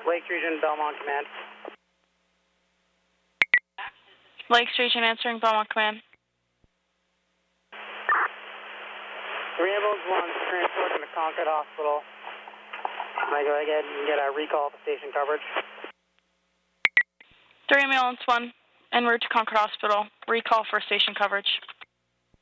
Lakes Region, Belmont Command. Lakes Region answering Belmont Command. 3 ambulance 1 transporting to Concord Hospital. Can I go ahead and get a recall for station coverage? 3 ambulance 1 en route to Concord Hospital. Recall for station coverage.